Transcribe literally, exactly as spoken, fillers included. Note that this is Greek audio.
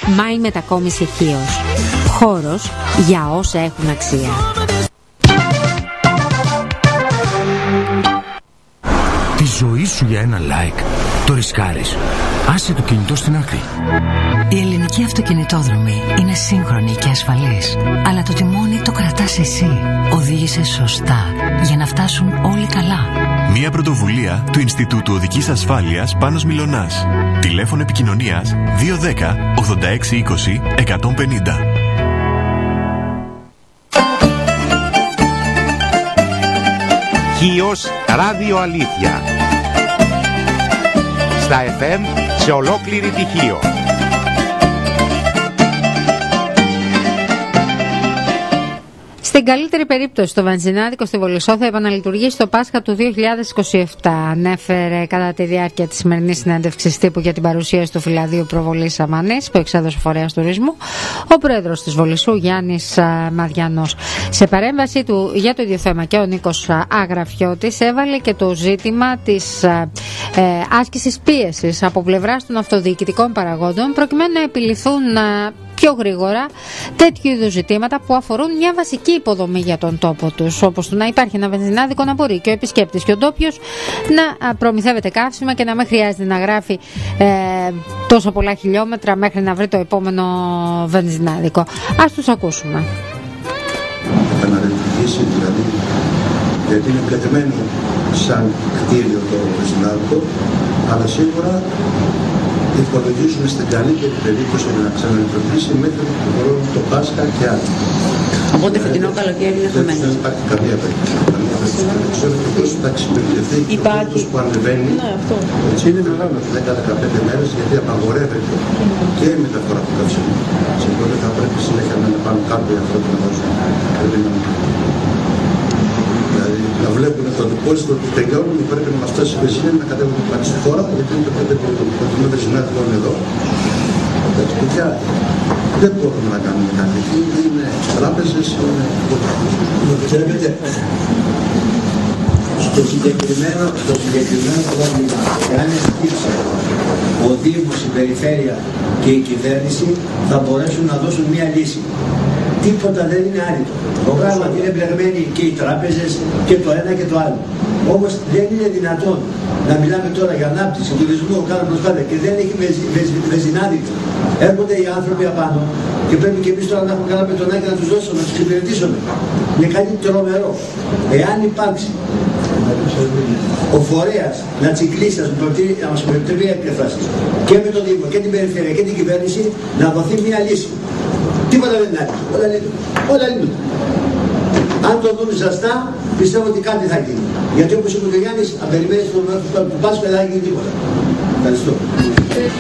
My μετακόμιση Χίος. Χώρος για όσα έχουν αξία. Τη ζωή σου για ένα like το ρισκάρεις. Άσε το κινητό στην άκρη. Η ελληνική αυτοκινητόδρομη είναι σύγχρονη και ασφαλής, αλλά το τιμόνι το κρατάς εσύ. Οδήγησε σωστά για να φτάσουν όλοι καλά. Μια πρωτοβουλία του Ινστιτούτου Οδικής Ασφάλειας Πάνος Μιλωνάς. Τηλέφωνο επικοινωνίας δύο ένα μηδέν ογδόντα έξι είκοσι εκατόν πενήντα. Χίος Ράδιο Αλήθεια. Στα εφ εμ σε ολόκληρη τη Χίο. Στην καλύτερη περίπτωση, το βενζινάδικο στη Βολισσό θα επαναλειτουργήσει το Πάσχα του δύο χιλιάδες είκοσι επτά, ανέφερε κατά τη διάρκεια της σημερινής συνέντευξης τύπου για την παρουσίαση του φυλαδίου προβολής Αμανής που εξέδωσε ο φορέας τουρισμού ο πρόεδρος της Βολισσού, Γιάννης Μαδιανός. Σε παρέμβαση του για το ίδιο θέμα και ο Νίκος Αγραφιώτης έβαλε και το ζήτημα της ε, άσκησης πίεσης από πλευράς των αυτοδιοικητικών παραγόντων προκειμένου να επιληθούν ε, πιο γρήγορα τέτοιου είδους ζητήματα που αφορούν μια βασική υποδομή για τον τόπο τους, όπως το να υπάρχει ένα βενζινάδικο να μπορεί και ο επισκέπτης και ο ντόπιος να προμηθεύεται καύσιμα και να μην χρειάζεται να γράφει ε, τόσο πολλά χιλιόμετρα μέχρι να βρει το επόμενο βενζινάδικο. Ας τους ακούσουμε. Επαναλειτουργήσει δηλαδή, γιατί είναι κατεμένο σαν κτίριο το βενζινάδικο, αλλά σίγουρα υπολογίζουμε στην καλύτερη περίπτωση να ξαναλειτουργήσει μέχρι το χρόνο το Πάσχα και άλλο. Οπότε φετινό καλοκαίρι είναι χαμένο. Δεν υπάρχει καμία περίπτωση. Δεν ξέρω και πώς θα εξυπηρετηθεί και ο κόσμος που ανεβαίνει. Έτσι είναι μεγάλο δέκα με δεκαπέντε μέρες, γιατί απαγορεύεται και η μεταφορά του καυσίμου. Οπότε θα πρέπει συνέχεια να είναι πάνω κάτω οι ανθρώπινοι δόσεις. Δηλαδή να βλέπουν το αντιπόλιστο ότι τελειώνουν, πρέπει να μας φτάσει η βενζίνη να κατέβουν πάλι στη χώρα, γιατί είναι το πέντε το βενζινάδικο είναι εδώ. Εντάξει, παιδιά, δεν μπορούμε να κάνουμε κάτι. Είναι τράπεζες, είναι... Ξέρετε, στο συγκεκριμένο, στο συγκεκριμένο πρόβλημα, εάν εστίψε ο Δήμος, η Περιφέρεια και η Κυβέρνηση, θα μπορέσουν να δώσουν μία λύση. Τίποτα δεν είναι άρρητο. Το πράγμα είναι μπλεγμένοι και οι τράπεζες και το ένα και το άλλο. Όμως δεν είναι δυνατόν να μιλάμε τώρα για ανάπτυξη, τουρισμό, κάνω προσπάθεια και δεν έχει βενζινάδικο. Έρχονται οι άνθρωποι απάνω και πρέπει και εμείς τώρα να έχουμε κανένα πετονάκι να τους δώσουμε, να τους υπηρετήσουμε. Είναι κάτι τρομερό. Εάν υπάρξει ο φορέας να τσικλίσει, να μας επιτρέπει έκφραση και με τον Δήμο και την Περιφέρεια και την Κυβέρνηση, να δοθεί μια λύση. Τίποτα δεν είναι άρχισε. Όλα λύνονται. Όλα λύνονται. Αν το δουν ζαστά, πιστεύω ότι κάτι θα γίνει. Γιατί όπως είπε ο Γιάννης, αν περιμένεις τον Πάσχα δεν θα γίνει τίποτα. Ευχαριστώ.